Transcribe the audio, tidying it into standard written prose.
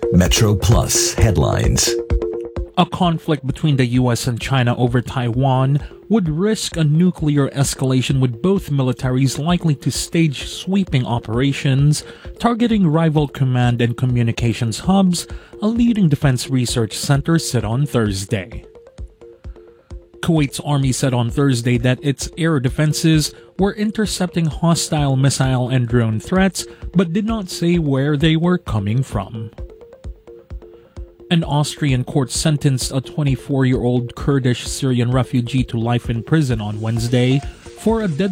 Metro Plus headlines. A conflict between the US and China over Taiwan would risk a nuclear escalation, with both militaries likely to stage sweeping operations targeting rival command and communications hubs, a leading defense research center said on Thursday. Kuwait's army said on Thursday that its air defenses were intercepting hostile missile and drone threats, but did not say where they were coming from. An Austrian court sentenced a 24-year-old Kurdish Syrian refugee to life in prison on Wednesday for a deadly